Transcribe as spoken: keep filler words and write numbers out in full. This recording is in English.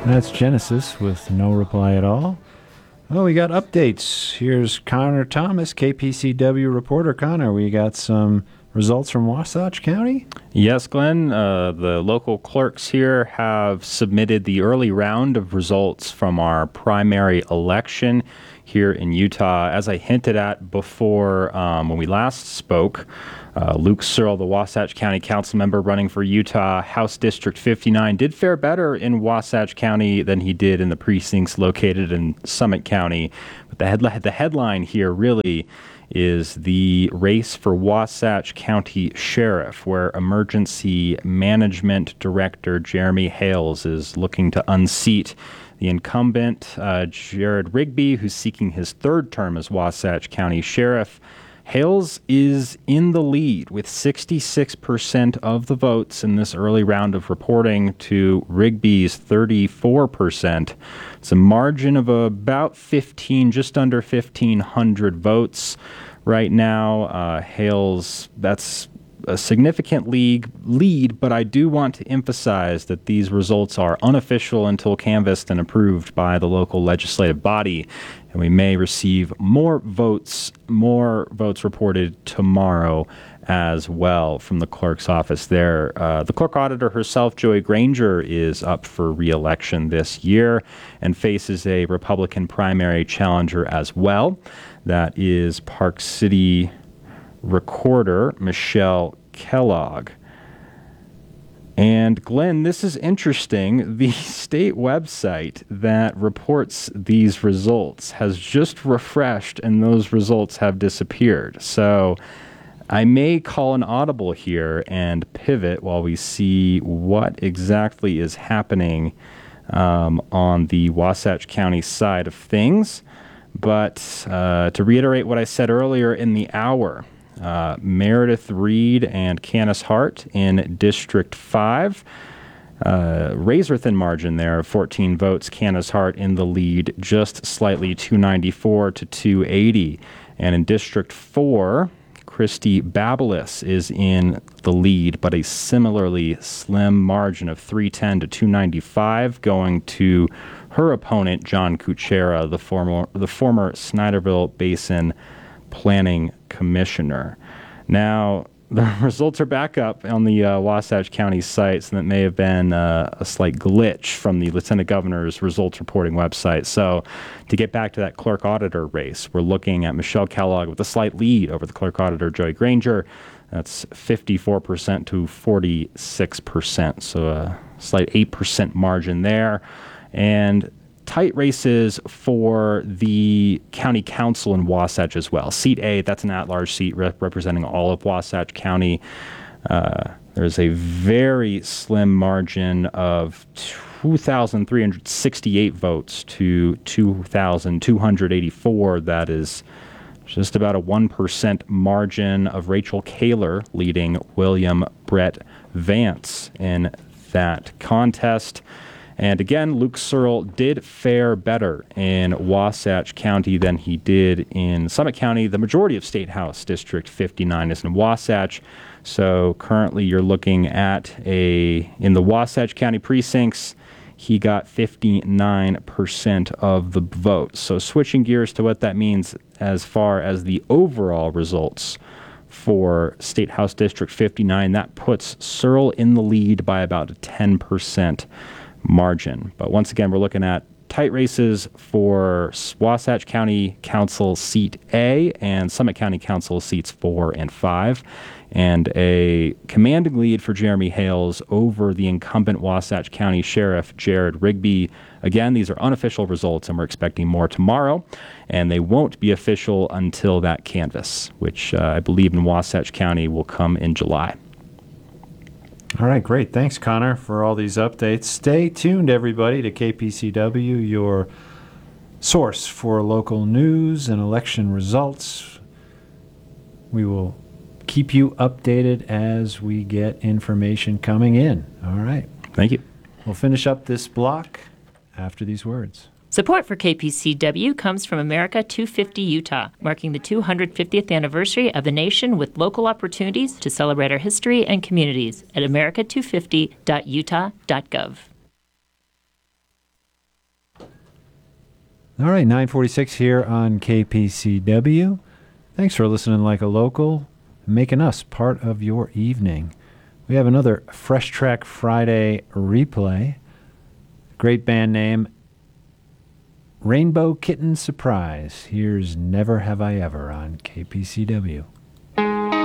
That's Genesis with no reply at all. Oh, we got updates. Here's Connor Thomas, K P C W reporter. Connor, we got some results from Wasatch County? Yes, Glenn. Uh, the local clerks here have submitted the early round of results from our primary election here in Utah. As I hinted at before um, when we last spoke, uh, Luke Searle, the Wasatch County council member running for Utah House District fifty-nine, did fare better in Wasatch County than he did in the precincts located in Summit County. But the, head- the headline here really is the race for Wasatch County Sheriff, where Emergency Management Director Jeremy Hales is looking to unseat the incumbent, uh, Jared Rigby, who's seeking his third term as Wasatch County Sheriff. Hales is in the lead with sixty-six percent of the votes in this early round of reporting to Rigby's thirty-four percent. It's a margin of about fifteen, just under fifteen hundred votes right now. Uh, Hales, that's a significant league lead, but I do want to emphasize that these results are unofficial until canvassed and approved by the local legislative body, and we may receive more votes, more votes reported tomorrow as well from the clerk's office there. Uh, the clerk auditor herself, Joy Granger, is up for re-election this year and faces a Republican primary challenger as well. That is Park City Recorder Michelle Kellogg. And Glenn, this is interesting. The state website that reports these results has just refreshed and those results have disappeared. So I may call an audible here and pivot while we see what exactly is happening um, on the Wasatch County side of things. But uh, to reiterate what I said earlier in the hour, Uh, Meredith Reed and Canis Hart in District five. Uh, razor-thin margin there of fourteen votes. Canis Hart in the lead, just slightly, two ninety-four to two eighty. And in District four, Christy Babelis is in the lead, but a similarly slim margin of three ten to two ninety-five, going to her opponent, John Kuchera, the former, the former Snyderville Basin Planning Commissioner. Now, the results are back up on the uh, Wasatch County sites, and that may have been uh, a slight glitch from the Lieutenant Governor's results reporting website. So to get back to that clerk auditor race, we're looking at Michelle Kellogg with a slight lead over the clerk auditor, Joy Granger. That's fifty-four percent to forty-six percent, so a slight eight percent margin there. And tight races for the county council in Wasatch as well. Seat A, that's an at-large seat rep- representing all of Wasatch County. Uh, there's a very slim margin of two thousand three hundred sixty-eight votes to two thousand two hundred eighty-four. That is just about a one percent margin of Rachel Kaler leading William Brett Vance in that contest. And again, Luke Searle did fare better in Wasatch County than he did in Summit County. The majority of State House District fifty-nine is in Wasatch. So currently you're looking at a, in the Wasatch County precincts, he got fifty-nine percent of the vote. So switching gears to what that means as far as the overall results for State House District fifty-nine, that puts Searle in the lead by about a ten percent margin. But once again, we're looking at tight races for Wasatch County Council Seat A and Summit County Council Seats four and five, and a commanding lead for Jeremy Hales over the incumbent Wasatch County Sheriff Jared Rigby. Again, these are unofficial results, and we're expecting more tomorrow, and they won't be official until that canvass, which uh, I believe in Wasatch County will come in July. All right, great. Thanks, Connor, for all these updates. Stay tuned, everybody, to K P C W, your source for local news and election results. We will keep you updated as we get information coming in. All right. Thank you. We'll finish up this block after these words. Support for K P C W comes from America two fifty Utah, marking the two hundred fiftieth anniversary of the nation with local opportunities to celebrate our history and communities at america two fifty dot utah dot gov. All right, nine forty-six here on K P C W. Thanks for listening like a local, making us part of your evening. We have another Fresh Track Friday replay. Great band name, Rainbow Kitten Surprise. Here's Never Have I Ever on K P C W.